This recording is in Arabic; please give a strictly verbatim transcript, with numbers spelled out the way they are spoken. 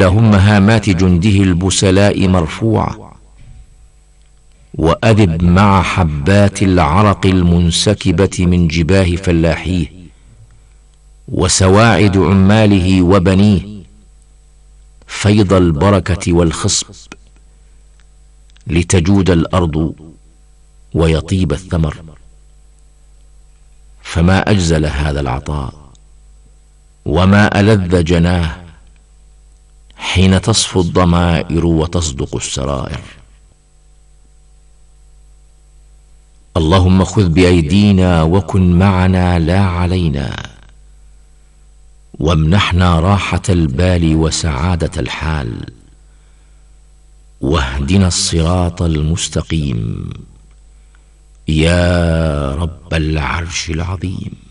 اللهم هامات جنده البسلاء مرفوعة، وأذب مع حبات العرق المنسكبة من جباه فلاحيه وسواعد عماله وبنيه فيض البركة والخصب، لتجود الأرض ويطيب الثمر. فما أجزل هذا العطاء وما ألذ جناه حين تصفو الضمائر وتصدق السرائر. اللهم خذ بأيدينا وكن معنا لا علينا، وامنحنا راحة البال وسعادة الحال، واهدنا الصراط المستقيم يا رب العرش العظيم.